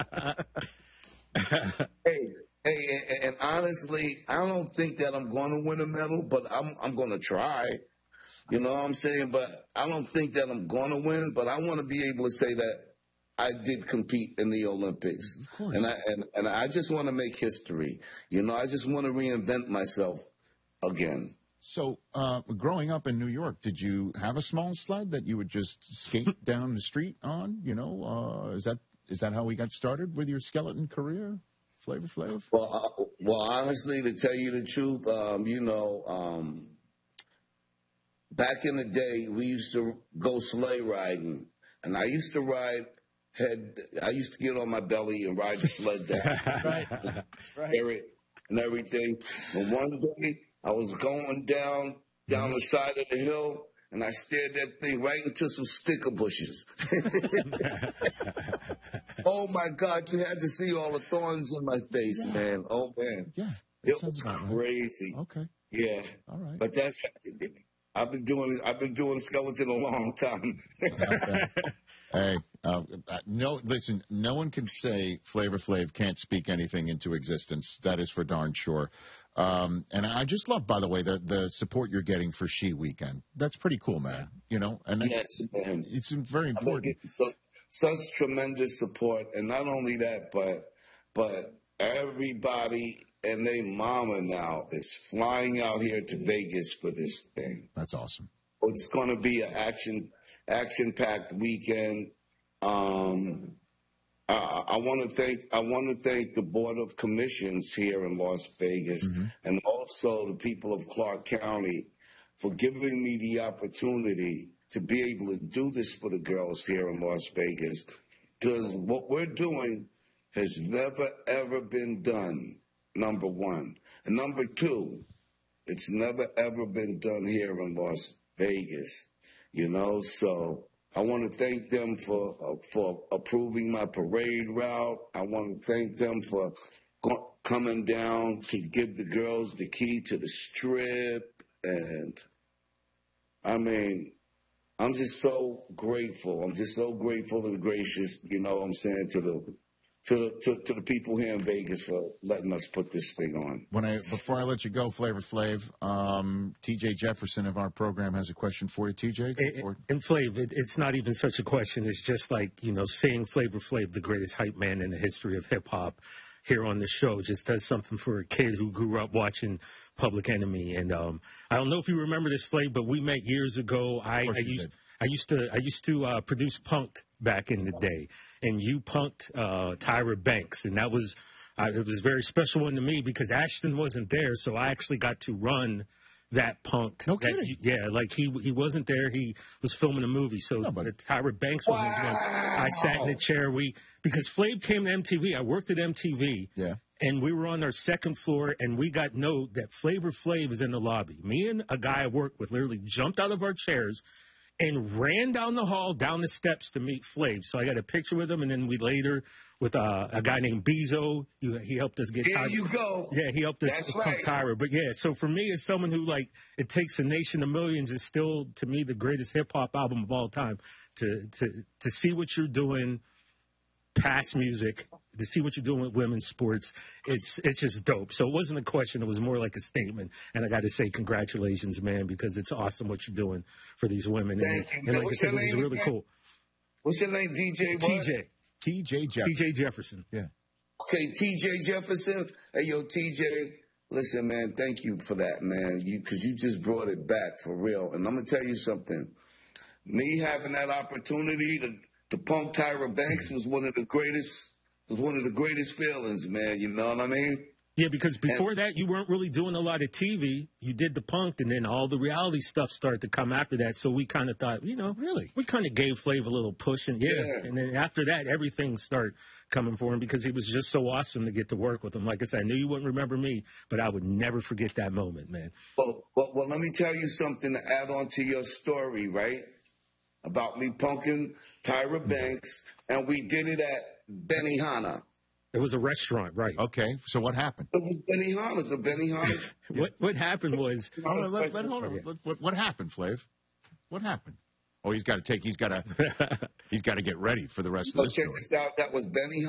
Hey, and honestly, I don't think that I'm going to win a medal, but I'm going to try. You know what I'm saying? But I don't think that I'm going to win. But I want to be able to say that I did compete in the Olympics, Of course. and I just want to make history. You know, I just want to reinvent myself again. So, growing up in New York, did you have a small sled that you would just skate down the street on? You know, is that how we got started with your skeleton career, Flavor Flav? Well, honestly, to tell you the truth, back in the day, we used to go sleigh riding, and I used to ride. I used to get on my belly and ride the sled down. Right. And everything. And one day, I was going down the side of the hill, and I stared that thing right into some sticker bushes. Oh, my God, you had to see all the thorns in my face, man. Oh, man. Yeah. It was crazy. Okay. Yeah. All right. But I've been doing skeleton a long time. Hey, no, listen, no one can say Flavor Flav can't speak anything into existence. That is for darn sure. And I just love, by the way, the support you're getting for She Weekend. That's pretty cool, man. You know, and Yes, man. it's very important. Such tremendous support, and not only that, but everybody and their mama now is flying out here to Vegas for this thing. That's awesome. It's going to be an action-packed weekend. I want to thank the Board of Commissions here in Las Vegas, and also the people of Clark County for giving me the opportunity to be able to do this for the girls here in Las Vegas, because what we're doing has never, ever been done, number one. And number two, it's never, ever been done here in Las Vegas, you know? So I want to thank them for approving my parade route. I want to thank them for coming down to give the girls the key to the Strip. And, I mean, I'm just so grateful. I'm just so grateful and gracious, you know what I'm saying, to the people here in Vegas for letting us put this thing on. Before I let you go, Flavor Flav, TJ Jefferson of our program has a question for you, TJ. And Flav, it's not even such a question. It's just like, you know, seeing Flavor Flav, the greatest hype man in the history of hip hop, here on the show just does something for a kid who grew up watching Public Enemy. And I don't know if you remember this, Flav, but we met years ago. I used to produce Punk'd back in the day, and you punked Tyra Banks, and that was it was a very special one to me because Ashton wasn't there, so I actually got to run that Punk'd. No kidding. Like he wasn't there. He was filming a movie, so the Tyra Banks one was when I sat in the chair. Because Flav came to MTV. I worked at MTV. Yeah. And we were on our second floor, and we got note that Flavor Flav is in the lobby. Me and a guy I worked with literally jumped out of our chairs and ran down the hall, down the steps to meet Flav. So I got a picture with him, and then we later with a guy named Bezo. He helped us get Tyra. There you go. Yeah, he helped us pump Tyra. But yeah, so for me, as someone who like It Takes a Nation of Millions is still to me the greatest hip hop album of all time. To see what you're doing past music, to see what you're doing with women's sports, it's just dope. So it wasn't a question, it was more like a statement. And I got to say congratulations, man, because it's awesome what you're doing for these women. And like I said, it was really cool. What's your name, DJ? TJ Jefferson. TJ Jefferson. Yeah. Okay, TJ Jefferson. Hey, yo, TJ, listen, man, thank you for that, man, because you just brought it back for real. And I'm going to tell you something. Me having that opportunity to punk Tyra Banks was one of the greatest feelings, man. You know what I mean? Yeah, because before that, you weren't really doing a lot of TV. You did the Punk'd, and then all the reality stuff started to come after that. So we kind of thought, you know, really, we kind of gave Flav a little push, and and then after that, everything started coming for him because he was just so awesome to get to work with him. Like I said, I knew you wouldn't remember me, but I would never forget that moment, man. Well, let me tell you something to add on to your story, right? About me punking Tyra Banks, and we did it at Benihana. It was a restaurant, right? Okay, so what happened? It was Benihana's. The Benihana. What happened was what happened, Flav? What happened? Oh, he's got to get ready for the rest of this. Check this out. That was Benihana.